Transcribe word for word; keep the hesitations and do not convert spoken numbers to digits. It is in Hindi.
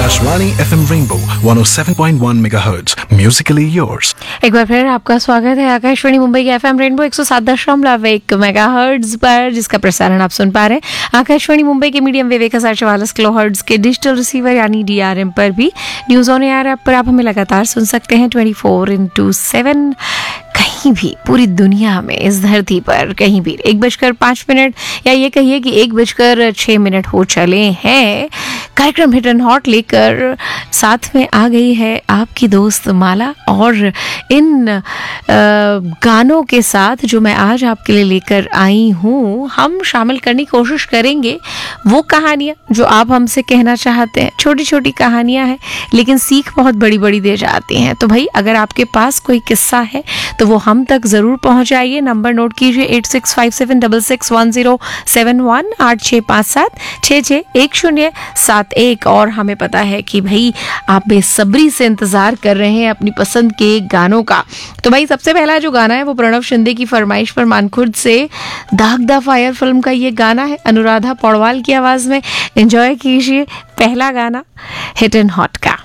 Akashvani F M Rainbow one oh seven point one megahertz. Musically yours. एक बार फिर आपका स्वागत है आकाशवाणी मुंबई के एफएम रेनबो एक सौ सात दशमलव एक मेगाहर्ट्ज पर, जिसका प्रसारण आप सुन पा रहे हैं आकाशवाणी मुंबई के मीडियम वेव एक हजार चवालीस किलोहर्ट्ज के डिजिटल रिसीवर यानी डीआरएम पर भी। न्यूज ऑन एयर ऐप पर आप हमें लगातार सुन सकते हैं ट्वेंटी फोर इंटू सेवन, कहीं भी पूरी दुनिया में, इस धरती पर कहीं भी। एक बजकर पाँच मिनट या ये कहिए कि एक बजकर छः मिनट हो चले हैं। कार्यक्रम हिट एंड हॉट लेकर साथ में आ गई है आपकी दोस्त माला, और इन आ, गानों के साथ जो मैं आज आपके लिए लेकर आई हूँ, हम शामिल करने की कोशिश करेंगे वो कहानियाँ जो आप हमसे कहना चाहते हैं। छोटी छोटी कहानियाँ हैं लेकिन सीख बहुत बड़ी बड़ी दे जाती हैं। तो भाई अगर आपके पास कोई किस्सा है तो वो हम तक ज़रूर पहुँचाइए। नंबर नोट कीजिए eight six five seven double six one zero seven one, आठ छः पाँच सात छः छः एक शून्य सात एक। और हमें पता है कि भाई आप बेसब्री से इंतज़ार कर रहे हैं अपनी पसंद के गानों का। तो भाई सबसे पहला जो गाना है वो प्रणव शिंदे की फरमाइश पर मानखुर्द से दाग दा फायर फिल्म का ये गाना है, अनुराधा पौडवाल की आवाज़ में। एंजॉय कीजिए पहला गाना हिट एंड हॉट का।